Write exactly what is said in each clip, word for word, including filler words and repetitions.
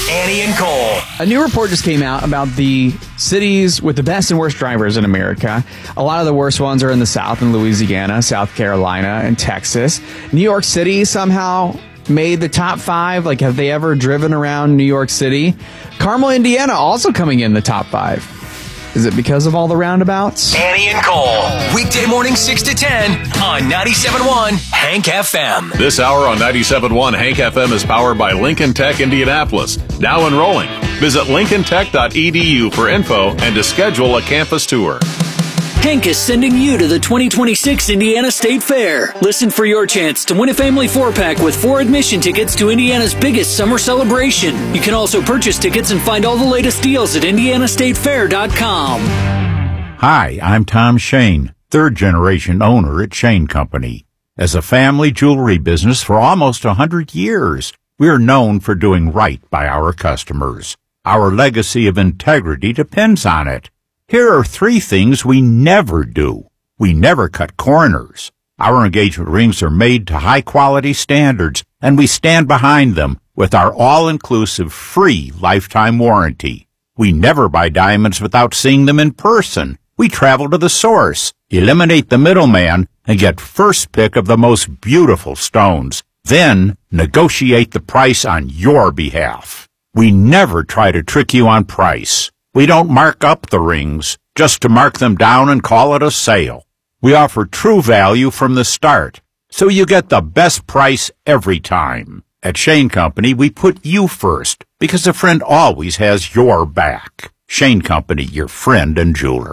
Annie and Cole. A new report just came out about the cities with the best and worst drivers in America. A lot of the worst ones are in the South, in Louisiana, South Carolina, and Texas. New York City somehow made the top five. Like, have they ever driven around New York City? Carmel, Indiana, also coming in the top five. Is it because of all the roundabouts? Annie and Cole. Weekday morning six to ten on ninety-seven point one Hank F M. This hour on ninety-seven point one Hank F M is powered by Lincoln Tech Indianapolis. Now enrolling. Visit lincoln tech dot e d u for info and to schedule a campus tour. Hank is sending you to the twenty twenty-six Indiana State Fair. Listen for your chance to win a family four-pack with four admission tickets to Indiana's biggest summer celebration. You can also purchase tickets and find all the latest deals at indiana state fair dot com. Hi, I'm Tom Shane, third-generation owner at Shane Company. As a family jewelry business for almost a hundred years, we're known for doing right by our customers. Our legacy of integrity depends on it. Here are three things we never do. We never cut corners. Our engagement rings are made to high-quality standards, and we stand behind them with our all-inclusive free lifetime warranty. We never buy diamonds without seeing them in person. We travel to the source, eliminate the middleman, and get first pick of the most beautiful stones. Then negotiate the price on your behalf. We never try to trick you on price. We don't mark up the rings just to mark them down and call it a sale. We offer true value from the start, so you get the best price every time. At Shane Company, we put you first because a friend always has your back. Shane Company, your friend and jeweler.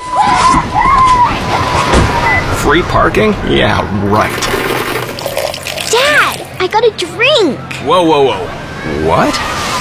Free parking? Yeah, right. Dad, I got a drink. Whoa, whoa, whoa. What?